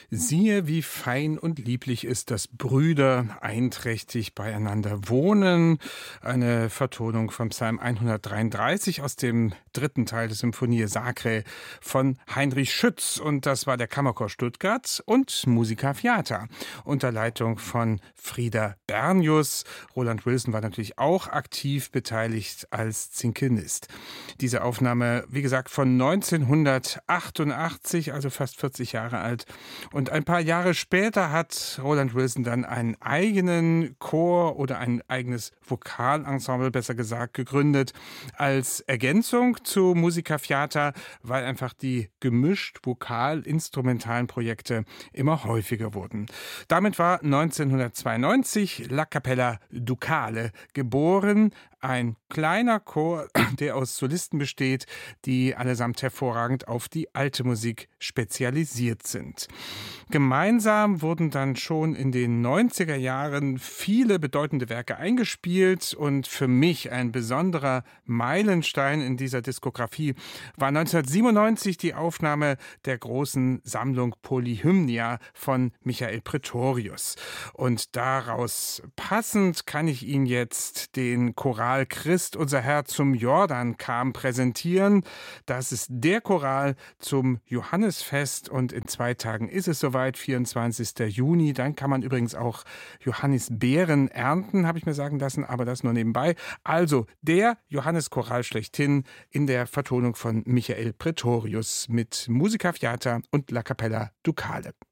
Siehe, wie fein und lieblich ist, dass Brüder einträchtig beieinander wohnen. Eine Vertonung vom Psalm 133 aus dem dritten Teil des Symphonie Sacrae von Heinrich Schütz. Und das war der Kammerchor Stuttgart und Musica Fiata unter Leitung von Frieda Bernius. Roland Wilson war natürlich auch aktiv beteiligt als Zinkenist. Diese Aufnahme, wie gesagt, von 1988, also fast 40 Jahre alt. Und ein paar Jahre später hat Roland Wilson dann einen eigenen Chor oder ein eigenes Vokalensemble, besser gesagt, gegründet als Ergänzung zu Musica Fiata, weil einfach die gemischt vokal-instrumentalen Projekte immer häufiger wurden. Damit war 1992 La Capella Ducale geboren, ein kleiner Chor, der aus Solisten besteht, die allesamt hervorragend auf die alte Musik spezialisiert sind. Gemeinsam wurden dann schon in den 90er Jahren viele bedeutende Werke eingespielt und für mich ein besonderer Meilenstein in dieser Diskografie war 1997 die Aufnahme der großen Sammlung Polyhymnia von Michael Praetorius. Und daraus passend kann ich Ihnen jetzt den Choral Christ, unser Herr zum Jordan kam, präsentieren. Das ist der Choral zum Johannisfest und in 2 Tagen ist es soweit, 24. Juni. Dann kann man übrigens auch Johannisbeeren ernten, habe ich mir sagen lassen, aber das nur nebenbei. Also der Johannischoral schlechthin in der Vertonung von Michael Praetorius mit Musica Fiata und La Capella Ducale.